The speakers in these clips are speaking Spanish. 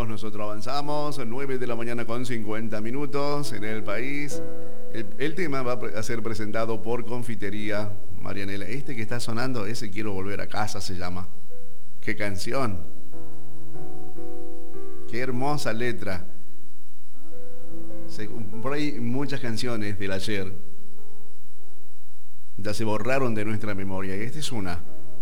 minutos, nosotros avanzamos, 9 de la mañana con 50 minutos en el país. El tema va a ser presentado por Confitería Marianela. Este que está sonando, ese Quiero Volver a Casa se llama. ¡Qué canción! ¡Qué hermosa letra! Por ahí muchas canciones del ayer ya se borraron de nuestra memoria y esta es una.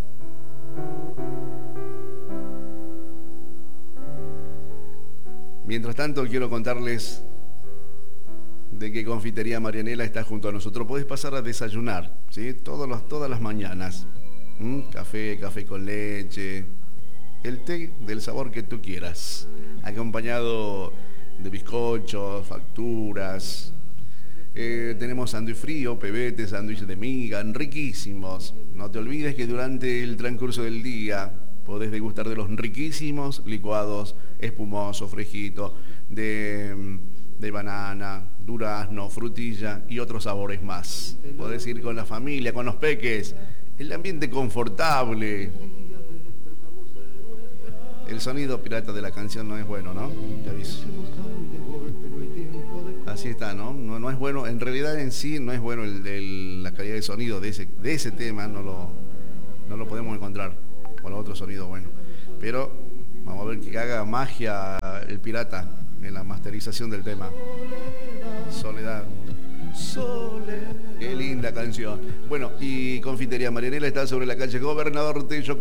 Mientras tanto, quiero contarles de que Confitería Marianela está junto a nosotros. Podés pasar a desayunar, ¿sí? Todas las mañanas. Café con leche, el té del sabor que tú quieras, acompañado de bizcochos, facturas. Tenemos sándwich frío, pebete, sándwich de miga, riquísimos. No te olvides que durante el transcurso del día podés degustar de los riquísimos licuados espumosos, fresquitos, de banana, durazno, frutilla y otros sabores más. Podés ir con la familia, con los peques, el ambiente confortable. El sonido pirata de la canción no es bueno, ¿no? Te aviso. Así está, ¿no? No es bueno, en realidad en sí no es bueno la calidad de sonido de ese tema, no lo podemos encontrar con los otros sonidos, bueno. Pero vamos a ver que haga magia el pirata en la masterización del tema. Soledad. Qué linda canción. Bueno, y Confitería Marianela está sobre la calle Gobernador Tello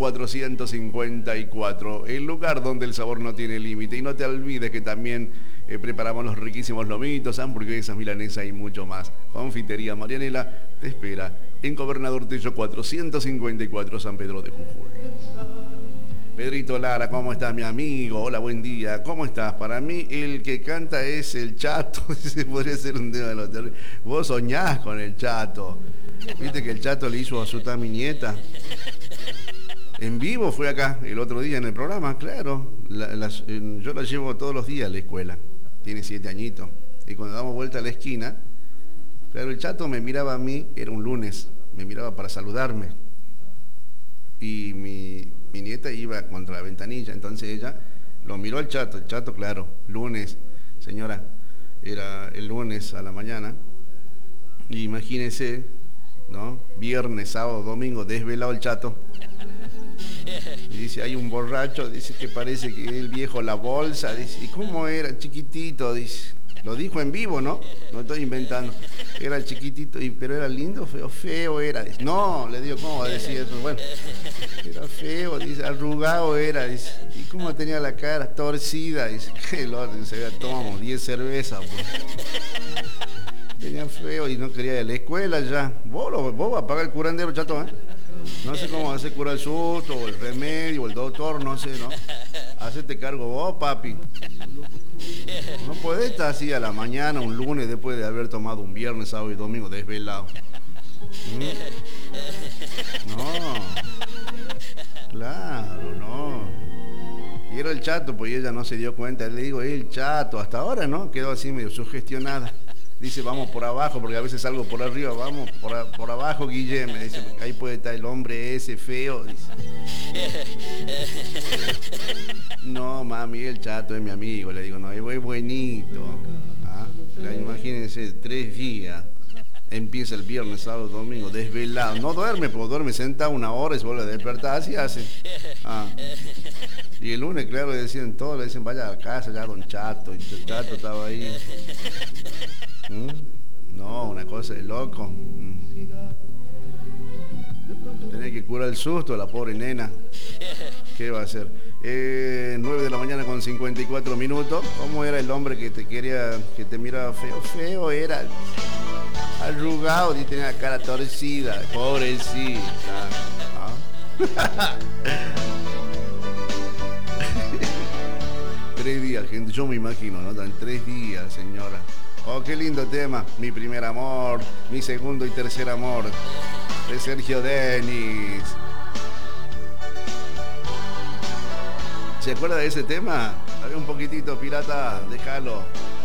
454, el lugar donde el sabor no tiene límite. Y no te olvides que también preparamos los riquísimos lomitos, hamburguesas, milanesas y mucho más. Confitería Marianela te espera en Gobernador Tello 454, San Pedro de Jujuy. Pedrito Lara, ¿cómo estás, mi amigo? Hola, buen día. ¿Cómo estás? Para mí, el que canta es el Chato. Ese podría ser un tema de los terribles. Vos soñás con el Chato. ¿Viste que el Chato le hizo a su mi nieta? En vivo fue acá el otro día en el programa, claro. Yo la llevo todos los días a la escuela. Tiene 7 añitos. Y cuando damos vuelta a la esquina, claro, el Chato me miraba a mí, era un lunes, me miraba para saludarme. Y mi nieta iba contra la ventanilla, entonces ella lo miró al Chato. El Chato, claro, lunes, señora, era el lunes a la mañana. Y imagínese, ¿no? Viernes, sábado, domingo, desvelado el Chato. Y dice, hay un borracho, dice que parece que el viejo La Bolsa, dice, ¿y cómo era? Chiquitito, dice. Lo dijo en vivo, ¿no? No estoy inventando. Era chiquitito, pero era lindo, feo era. Dice, no, le digo, ¿cómo va a decir eso? Bueno, era feo, dice, arrugado era, dice. ¿Y cómo tenía la cara torcida? Dice, qué loco, dice, tomamos 10 cervezas, pues. Tenía feo y no quería ir a la escuela ya. Vos vas a pagar el curandero, Chato, ¿eh? No sé cómo hacer curar el susto, o el remedio, o el doctor, no sé, ¿no? Hacete cargo vos, papi. No podés estar así a la mañana, un lunes, después de haber tomado un viernes, sábado y domingo desvelado. No. Claro, no. Y era el Chato, pues ella no se dio cuenta. Le digo, el Chato, hasta ahora, ¿no? Quedó así medio sugestionada. Dice, vamos por abajo, porque a veces salgo por arriba, vamos por abajo, Guillem. Me dice, ahí puede estar el hombre ese feo. Dice. No, mami, el Chato es mi amigo. Le digo, no, es buenito. ¿Ah? Imagínense, 3 días. Empieza el viernes, sábado, domingo, desvelado. No duerme, porque duerme sentado 1 hora y se vuelve a despertar, así hace. Y el lunes, claro, le dicen, vaya a casa ya don Chato. Y el Chato estaba ahí. No, una cosa de loco. Tenés que curar el susto a la pobre nena. ¿Qué va a hacer? 9 de la mañana con 54 minutos. ¿Cómo era el hombre que te quería, que te miraba feo? Feo era. Arrugado y tenía la cara torcida. Pobrecita. ¿Ah? 3 días, gente. Yo me imagino, ¿no? En 3 días, señora. Oh, qué lindo tema. Mi primer amor, mi segundo y tercer amor. De Sergio Denis. ¿Se acuerda de ese tema? A ver un poquitito, pirata, déjalo.